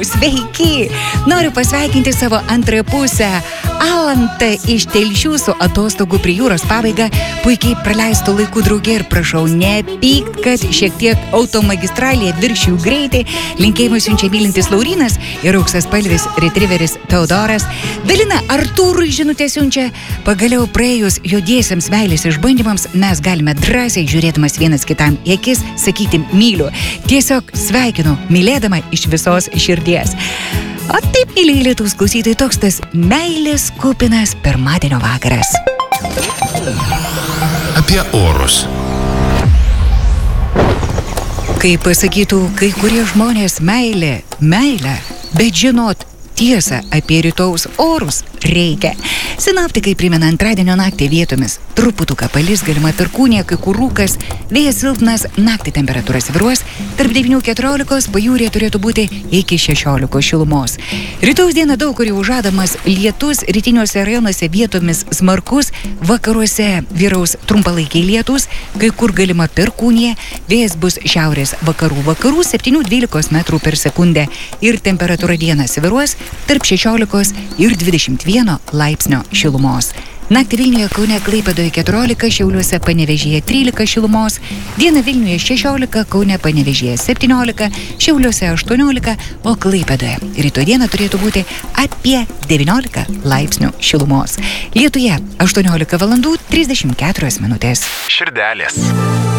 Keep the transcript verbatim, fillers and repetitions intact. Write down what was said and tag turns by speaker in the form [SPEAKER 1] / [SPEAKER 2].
[SPEAKER 1] Sveiki! Noriu pasveikinti savo antrąją pusę. Alantą iš Telšių su atostogų prie jūros pabaiga, puikiai praleistų laikų draugė ir prašau nepykt, kad šiek tiek automagistralėje viršių greitį. Linkėjimus siunčia mylintis Laurynas ir auksas palvis retriveris Teodoras. Dalina Artūrui žinutę siunčia. Pagaliau praėjus juodiesiams meilės išbandymams mes galime drąsiai žiūrėdamas vienas kitam į akis sakyti myliu. Tiesiog sveikinu, mylėdama iš visos širdies. O taip, myliai Lietuvos klausytojai, toks tas meilės kupinas pirmadienio vakaras.
[SPEAKER 2] Apie orus.
[SPEAKER 1] Kaip pasakytų kai kurie žmonės, meilė, meilė, bet žinot, tiesą apie rytaus orus reikia. Sinoptikai primena antradienio naktį vietomis. Truputuką palis, galima perkūnija, kai kur rūkas, vėjas silpnas, naktį temperatūra svyruos, tarp devynių keturiolikos, pajūryje turėtų būti iki šešiolikos šilumos. Rytaus dieną daug kur jau žadamas lietus, rytiniuose rajonuose vietomis smarkus, vakaruose vyraus trumpalaikiai lietus, kai kur galima perkūnija, vėjas bus šiaurės vakarų vakarų septynių dvylikos metrų per sekundę ir temperatūra dieną svyruos tarp šešiolikos ir dvidešimt vieno laipsnio šilumos. Naktį Vilniuje, Kaune, Klaipėdoje keturiolika, Šiauliuose, Panevėžyje trylika šilumos, dieną Vilniuje šešiolika, Kaune, Panevėžyje septyniolika, Šiauliuose aštuoniolika, o Klaipėdoje rytoj dieną turėtų būti apie devyniolika laipsnių šilumos. Lietuje aštuoniolika valandų trisdešimt keturios minutės.
[SPEAKER 2] Širdelės.